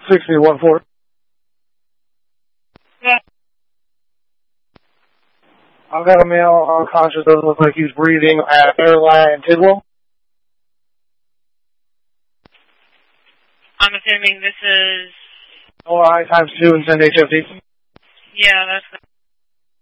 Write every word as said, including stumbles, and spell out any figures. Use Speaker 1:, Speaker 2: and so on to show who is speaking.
Speaker 1: six three one four.
Speaker 2: Yeah.
Speaker 1: I've got a male unconscious. Doesn't look like he's breathing at Airline and Tidwell.
Speaker 2: I'm assuming this is...
Speaker 1: O I times two and send H F D.
Speaker 2: Yeah, that's...